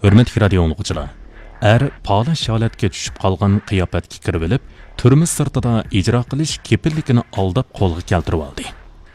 Hurmatli radio o'quvchilar, palash holatga tushib qolgan qiyofatga kirib olib, turmush sirtida ijro qilish kepilligini aldab qo'lga keltirib oldi.